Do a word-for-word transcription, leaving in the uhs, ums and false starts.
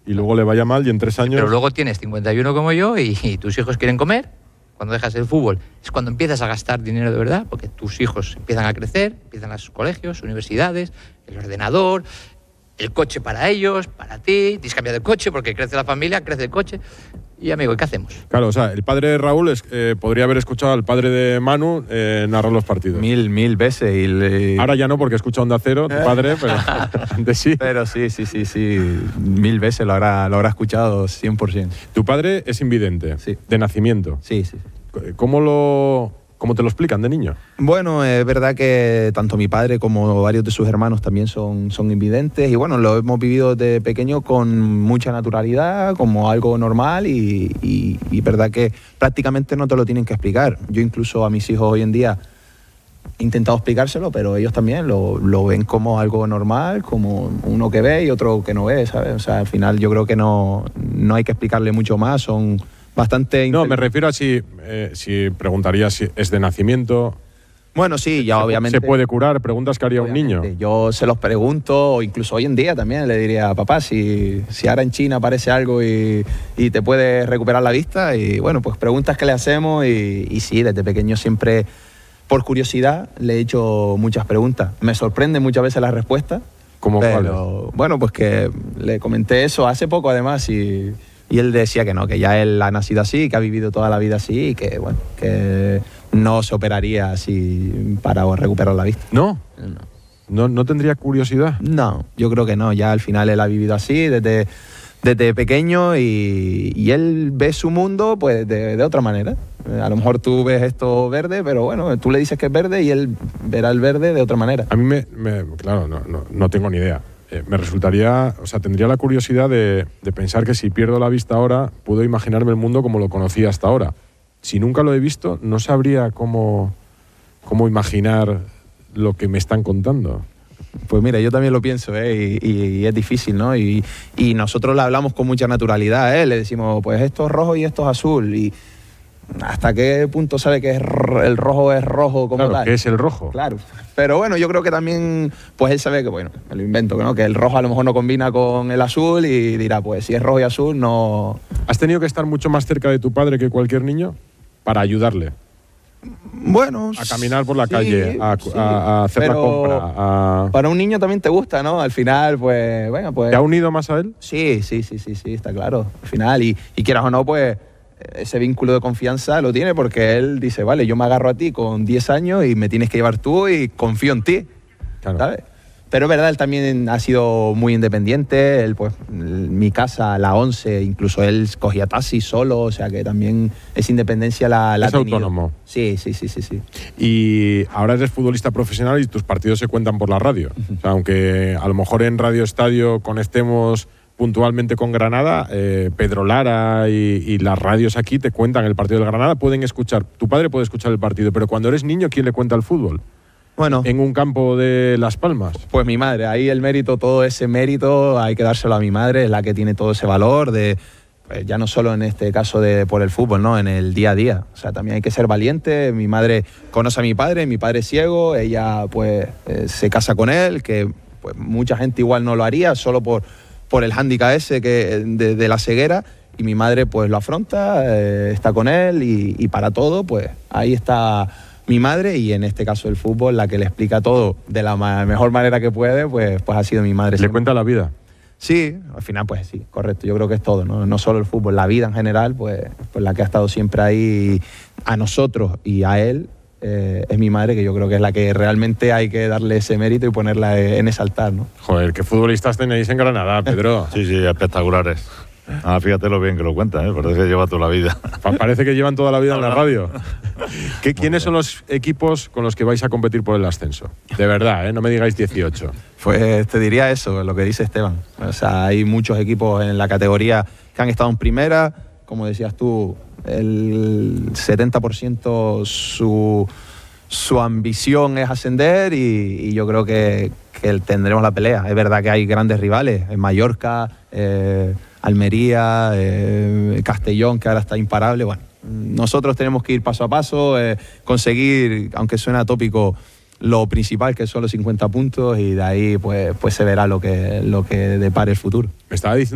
y luego le vaya mal y en tres años... Pero luego tienes cincuenta y uno como yo y, y tus hijos quieren comer. Cuando dejas el fútbol es cuando empiezas a gastar dinero de verdad, porque tus hijos empiezan a crecer, empiezan los colegios, universidades, el ordenador, el coche para ellos, para ti, tienes que cambiar de coche porque crece la familia, crece el coche. Y amigo, ¿y qué hacemos? Claro, o sea, el padre de Raúl es, eh, podría haber escuchado al padre de Manu eh, narrar los partidos. Mil, mil veces. Y le... Ahora ya no, porque escucha Onda Cero, tu padre, pero antes sí. Pero sí, sí, sí, sí. Mil veces lo habrá, lo habrá escuchado, cien por ciento. Tu padre es invidente, sí. de nacimiento. Sí, sí. ¿Cómo, lo, ¿Cómo te lo explican de niño? Bueno, es verdad que tanto mi padre como varios de sus hermanos también son, son invidentes y bueno, lo hemos vivido desde pequeño con mucha naturalidad, como algo normal y, y, y verdad que prácticamente no te lo tienen que explicar. Yo incluso a mis hijos hoy en día he intentado explicárselo, pero ellos también lo, lo ven como algo normal, como uno que ve y otro que no ve, ¿sabes? O sea, al final yo creo que no, no hay que explicarle mucho más, son... bastante... No, me refiero a si, eh, si preguntaría si es de nacimiento. Bueno, sí, ya se, obviamente... ¿Se puede curar? ¿Preguntas que haría un niño? Yo se los pregunto, o incluso hoy en día también le diría, papá, si, si ahora en China aparece algo y, y te puedes recuperar la vista, y bueno, pues preguntas que le hacemos y, y sí, desde pequeño siempre, por curiosidad, le he hecho muchas preguntas. Me sorprende muchas veces la respuesta. ¿Cómo cuáles? Bueno, pues que le comenté eso hace poco además y... Y él decía que no, que ya él ha nacido así, que ha vivido toda la vida así y que, bueno, que no se operaría así para recuperar la vista. ¿No? No. ¿No, no tendría curiosidad? No, yo creo que no. Ya al final él ha vivido así desde, desde pequeño y, y él ve su mundo pues de, de otra manera. A lo mejor tú ves esto verde, pero bueno, tú le dices que es verde y él verá el verde de otra manera. A mí me... me claro, no, no, no tengo ni idea. Eh, me resultaría, o sea, tendría la curiosidad de, de pensar que si pierdo la vista ahora, puedo imaginarme el mundo como lo conocía hasta ahora. Si nunca lo he visto, no sabría cómo, cómo imaginar lo que me están contando. Pues mira, yo también lo pienso, ¿eh? y, y, y es difícil, ¿no? Y, y nosotros le hablamos con mucha naturalidad, ¿eh? Le decimos, pues esto es rojo y esto es azul, y ¿hasta qué punto sabe que es el rojo es rojo como claro, tal? ¿qué es el rojo? Claro. Pero bueno, yo creo que también, pues él sabe que, bueno, me lo invento, ¿no? Que el rojo a lo mejor no combina con el azul y dirá, pues si es rojo y azul, no... ¿Has tenido que estar mucho más cerca de tu padre que cualquier niño para ayudarle? Bueno... A caminar por la sí, calle, a, sí, a, a hacer la compra, a... Para un niño también te gusta, ¿no? Al final, pues, bueno, pues... ¿Te ha unido más a él? Sí, sí, sí, sí, sí, está claro. Al final, y, y quieras o no, pues... ese vínculo de confianza lo tiene porque él dice, vale, yo me agarro a ti con diez años y me tienes que llevar tú y confío en ti, claro. ¿Sabes? Pero es verdad, él también ha sido muy independiente, él pues, mi casa, la once, incluso él cogía taxi solo, o sea que también esa independencia la, la es ha tenido. Autónomo. Sí, sí, sí, sí, sí. Y ahora eres futbolista profesional y tus partidos se cuentan por la radio. Uh-huh. O sea, aunque a lo mejor en Radio Estadio conectemos puntualmente con Granada, eh, Pedro Lara y, y las radios aquí te cuentan el partido del Granada, pueden escuchar, tu padre puede escuchar el partido, pero cuando eres niño, ¿quién le cuenta el fútbol? Bueno, en un campo de Las Palmas. Pues mi madre, ahí el mérito, todo ese mérito hay que dárselo a mi madre, es la que tiene todo ese valor de, pues ya no solo en este caso de por el fútbol, no, en el día a día. O sea, también hay que ser valiente. Mi madre conoce a mi padre, mi padre es ciego, ella pues eh, se casa con él, que pues mucha gente igual no lo haría solo por, por el hándicap ese que, de, de la ceguera. Y mi madre pues lo afronta, eh, está con él y, y para todo pues ahí está mi madre, y en este caso el fútbol, la que le explica todo de la ma- mejor manera que puede, pues, pues ha sido mi madre. ¿Le siempre. cuenta la vida? Sí, al final pues sí, correcto, yo creo que es todo, ¿no? No solo el fútbol, la vida en general, pues, pues la que ha estado siempre ahí a nosotros y a él, eh, es mi madre, que yo creo que es la que realmente hay que darle ese mérito y ponerla en ese altar, ¿no? Joder, qué futbolistas tenéis en Granada, Pedro. Sí, sí, espectaculares. Ah, fíjate lo bien que lo cuenta, ¿eh? Parece que lleva toda la vida. Parece que llevan toda la vida en la radio. ¿Qué, ¿Quiénes son los equipos con los que vais a competir por el ascenso? De verdad, ¿eh? No me digáis dieciocho. Pues te diría eso, lo que dice Esteban. O sea, hay muchos equipos en la categoría que han estado en primera. Como decías tú, el setenta por ciento su, su ambición es ascender y, y yo creo que, que tendremos la pelea. Es verdad que hay grandes rivales, en Mallorca, eh, Almería, eh, Castellón, que ahora está imparable. Bueno, nosotros tenemos que ir paso a paso, eh, conseguir, aunque suena tópico, lo principal, que son los cincuenta puntos, y de ahí pues, pues se verá lo que, lo que depare el futuro. Me estaba diciendo